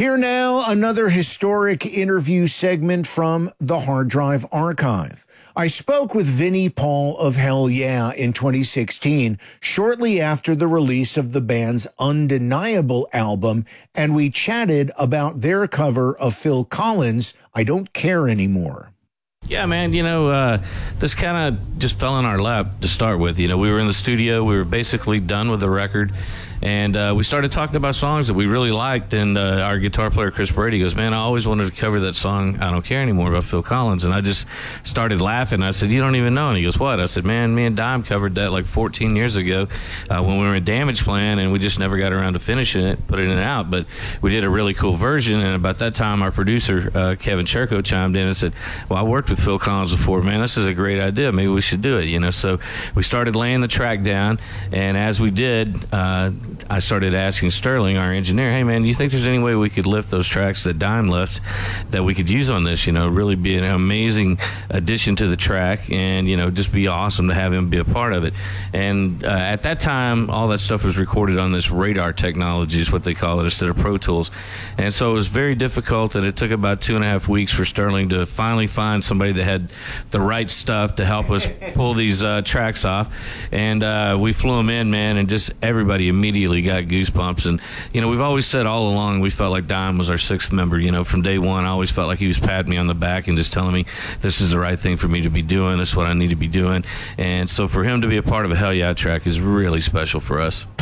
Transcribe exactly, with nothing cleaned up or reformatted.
Here now, another historic interview segment from the Hard Drive Archive. I spoke with Vinnie Paul of Hell Yeah in twenty sixteen, shortly after the release of the band's Undeniable album, and we chatted about their cover of Phil Collins' I Don't Care Anymore. Yeah, man, you know, uh, this kind of just fell in our lap to start with. You know, we were in the studio, we were basically done with the record, and uh, we started talking about songs that we really liked, and uh, our guitar player, Chris Brady, goes, man, I always wanted to cover that song, I Don't Care Anymore, about Phil Collins, and I just started laughing. I said, you don't even know, and he goes, what? I said, man, me and Dime covered that like fourteen years ago uh, when we were in Damage Plan, and we just never got around to finishing it, putting it out, but we did a really cool version, and about that time, our producer, uh, Kevin Cherko, chimed in and said, well, I worked with Phil Collins before, man, this is a great idea, maybe we should do it, you know. So we started laying the track down, and as we did, uh, I started asking Sterling, our engineer, hey man, do you think there's any way we could lift those tracks that Dime left that we could use on this, you know, really be an amazing addition to the track, and, you know, just be awesome to have him be a part of it. And uh, at that time, all that stuff was recorded on this Radar technology is what they call it, instead of Pro Tools. And so it was very difficult, and it took about two and a half weeks for Sterling to finally find somebody that had the right stuff to help us pull these uh, tracks off. And uh, we flew him in, man, and just everybody immediately got goosebumps. And, you know, we've always said all along we felt like Dime was our sixth member. You know, from day one, I always felt like he was patting me on the back and just telling me this is the right thing for me to be doing, this is what I need to be doing. And so for him to be a part of a Hell Yeah track is really special for us.